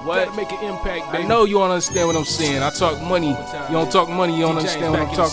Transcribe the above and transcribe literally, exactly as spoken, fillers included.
What? Gotta make an impact, baby. I know you don't understand what I'm saying. I talk money. You don't talk money, you don't understand what I'm talking